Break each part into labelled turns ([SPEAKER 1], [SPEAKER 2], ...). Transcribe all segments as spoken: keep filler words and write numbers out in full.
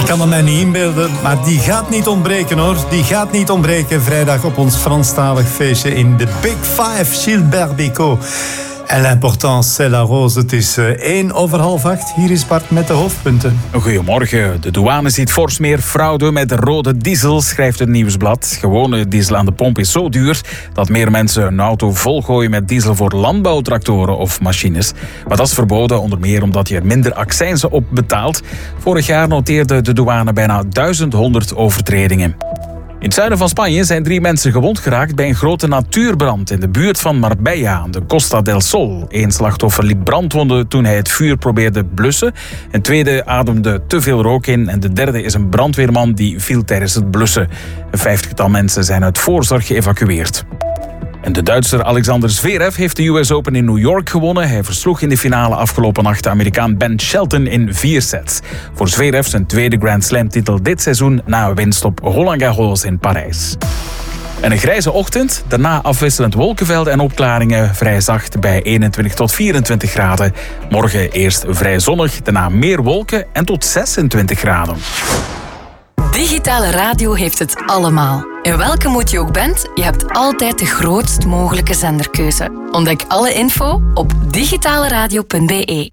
[SPEAKER 1] Ik kan het mij niet inbeelden, maar die gaat niet ontbreken hoor. Die gaat niet ontbreken vrijdag op ons Franstalig feestje in de Big Five, Gilbert Bécaud. En l'important, c'est la rose. Het is één over half acht. Hier is Bart met de hoofdpunten.
[SPEAKER 2] Goedemorgen. De douane ziet fors meer fraude met rode diesel, schrijft het Nieuwsblad. Gewone diesel aan de pomp is zo duur dat meer mensen een auto volgooien met diesel voor landbouwtractoren of machines. Maar dat is verboden, onder meer omdat je er minder accijnzen op betaalt. Vorig jaar noteerde de douane bijna duizend honderd overtredingen. In het zuiden van Spanje zijn drie mensen gewond geraakt bij een grote natuurbrand in de buurt van Marbella, aan de Costa del Sol. Eén slachtoffer liep brandwonden toen hij het vuur probeerde blussen. Een tweede ademde te veel rook in en de derde is een brandweerman die viel tijdens het blussen. Een vijftigtal mensen zijn uit voorzorg geëvacueerd. En de Duitser Alexander Zverev heeft de U S Open in New York gewonnen. Hij versloeg in de finale afgelopen nacht de Amerikaan Ben Shelton in vier sets. Voor Zverev zijn tweede Grand Slam-titel dit seizoen na een winst op Roland Garros in Parijs. En een grijze ochtend, daarna afwisselend wolkenvelden en opklaringen. Vrij zacht bij eenentwintig tot vierentwintig graden. Morgen eerst vrij zonnig, daarna meer wolken en tot zesentwintig graden.
[SPEAKER 3] Digitale radio heeft het allemaal. In welke moed je ook bent, je hebt altijd de grootst mogelijke zenderkeuze. Ontdek alle info op digitaleradio punt b e.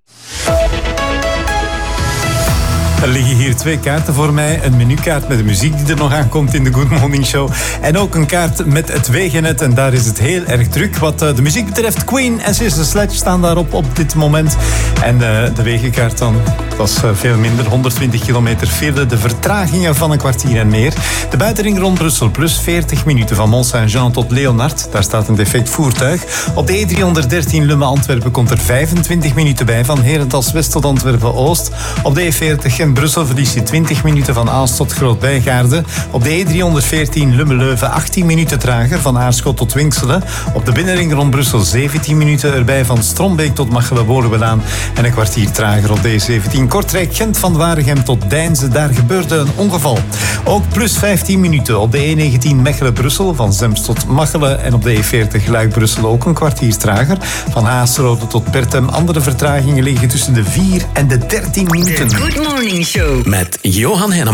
[SPEAKER 1] Er liggen hier twee kaarten voor mij. Een menukaart met de muziek die er nog aankomt in de Good Morning Show. En ook een kaart met het wegennet. En daar is het heel erg druk. Wat de muziek betreft, Queen en Sister Sledge staan daarop op dit moment. En uh, de wegenkaart dan, dat is uh, veel minder. honderdtwintig kilometer file. De vertragingen van een kwartier en meer. De buitenring rond Brussel plus veertig minuten van Mont-Saint-Jean tot Leonard. Daar staat een defect voertuig. Op de E driehonderddertien Lummen-Antwerpen komt er vijfentwintig minuten bij. Van Herentals West tot Antwerpen-Oost. Op de E veertig en Brussel verliest je twintig minuten van Aalst tot Groot-Bijgaarde. Op de E driehonderdveertien Lummen-Leuven achttien minuten trager van Aarschot tot Winkselen. Op de binnenring rond Brussel zeventien minuten erbij van Strombeek tot Machelen-Woluwelaan. En een kwartier trager op de E zeventien Kortrijk-Gent van Waregem tot Deinze. Daar gebeurde een ongeval. Ook plus vijftien minuten op de E negentien Mechelen-Brussel van Zemst tot Machelen. En op de E veertig Luik-Brussel ook een kwartier trager. Van Haasrode tot Bertem. Andere vertragingen liggen tussen de vier en de dertien minuten.
[SPEAKER 4] Good Morning Show met Johan Henneman.